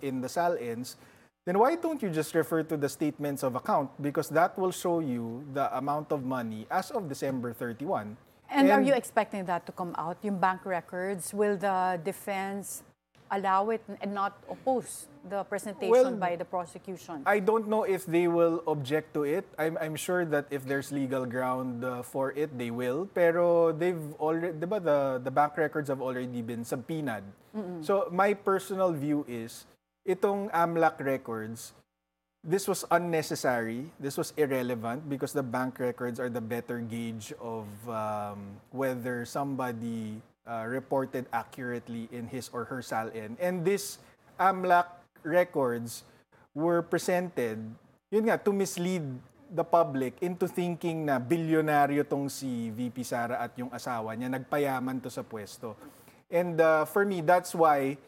in the SALINs, then why don't you just refer to the statements of account? Because that will show you the amount of money as of December 31. And are you expecting that to come out, yung bank records? Will the defense allow it and not oppose the presentation by the prosecution? I don't know if they will object to it. I'm sure that if there's legal ground for it, they will. Pero they've already, diba, the bank records have already been subpoenaed. So my personal view is, itong AMLAC records, this was unnecessary. This was irrelevant because the bank records are the better gauge of whether somebody reported accurately in his or her SALIN. And this AMLAC records were presented, yun nga, to mislead the public into thinking na bilyonaryo tong si VP Sara at yung asawa niya, nagpayaman to sa pwesto. And for me, that's why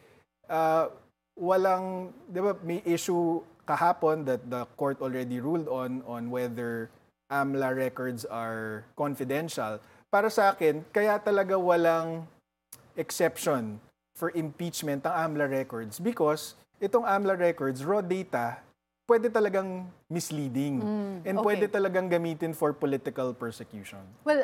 walang, di ba, may issue kahapon that the court already ruled on whether AMLA records are confidential. Para sa akin, kaya talaga walang exception for impeachment ang AMLA records because itong AMLA records, raw data, pwede talagang misleading and pwede talagang gamitin for political persecution. Well,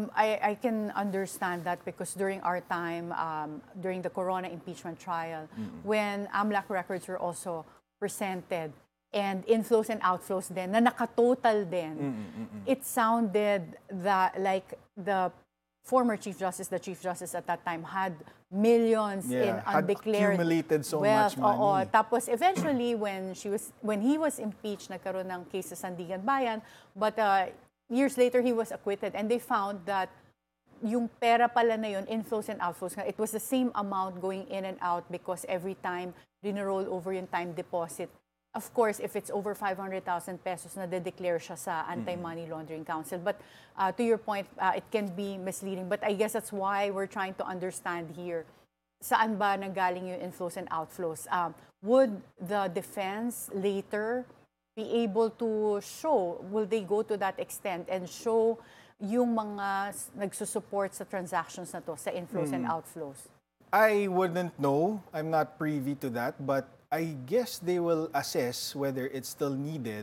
I can understand that because during our time, during the Corona impeachment trial, when AMLAC records were also presented, and inflows and outflows din, na nakatotal din, it sounded that like the former Chief Justice, the Chief Justice at that time, had millions in undeclared had accumulated so wealth. much money. Tapos eventually, when he was impeached, nagkaroon ng case sa Sandigan Bayan, but years later, he was acquitted, and they found that yung pera pala na yun, inflows and outflows, it was the same amount going in and out because every time rinroll over yung time deposit. Of course, if it's over 500,000 pesos, na-declare siya sa Anti-Money Laundering Council. But to your point, it can be misleading. But I guess that's why we're trying to understand here, saan ba nanggaling yung inflows and outflows? Would the defense later be able to show, will they go to that extent and show yung mga nagsusupport sa transactions na to, sa inflows and outflows? I wouldn't know. I'm not privy to that. But I guess they will assess whether it's still needed.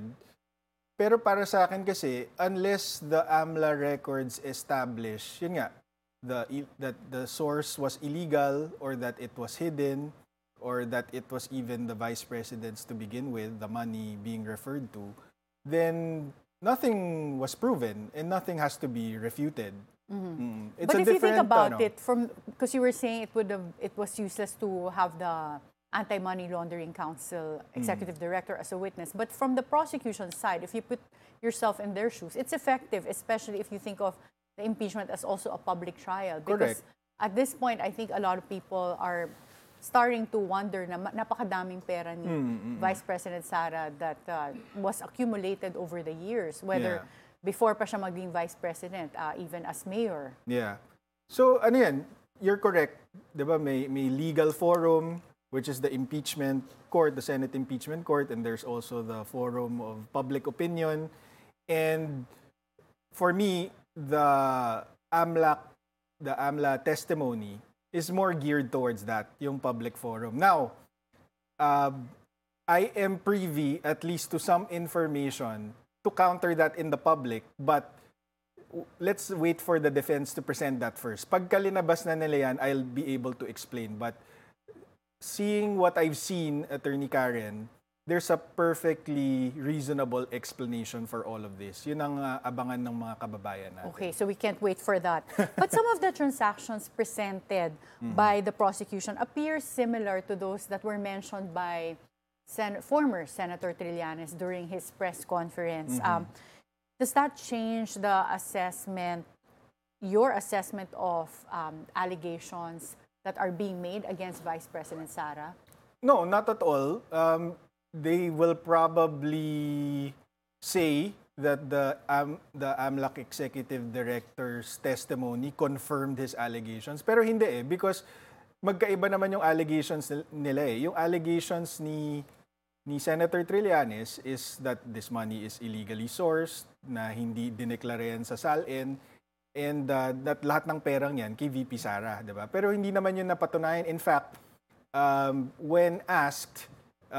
Pero para sa akin kasi, unless the AMLA records establish, yun nga, that the source was illegal or that it was hidden or that it was even the vice president's to begin with, the money being referred to, then nothing was proven and nothing has to be refuted. It's But a if you think about different, it, because you were saying it was useless to have the Anti-Money Laundering Council Executive Director as a witness. But from the prosecution side, if you put yourself in their shoes, it's effective, especially if you think of the impeachment as also a public trial. Because at this point, I think a lot of people are starting to wonder na napakadaming pera ni Vice President Sara that was accumulated over the years, whether before pa siya maging Vice President, even as mayor. Yeah. So, ano yan, you're correct. Diba, may legal forum, which is the impeachment court, the Senate impeachment court, and there's also the forum of public opinion. And for me, the AMLA testimony is more geared towards that, yung public forum. Now, I am privy at least to some information to counter that in the public, but let's wait for the defense to present that first. Pagka linabas na nila yan, I'll be able to explain. But seeing what I've seen, Attorney Karen, there's a perfectly reasonable explanation for all of this. Yun ang abangan ng mga kababayan natin. Okay, so we can't wait for that. But some of the transactions presented by the prosecution appear similar to those that were mentioned by former Senator Trillanes during his press conference. Does that change the assessment, your assessment of allegations that are being made against Vice President Sara? No, not at all. They will probably say that the AMLAC Executive Director's testimony confirmed his allegations. Pero hindi because magkaiba naman yung allegations nila eh. Yung allegations ni Senator Trillanes is that this money is illegally sourced, na hindi dineklara yan sa SALIN, and that lahat ng perang yan kay VP Sara, diba? Pero hindi naman yun napatunayan. In fact, when asked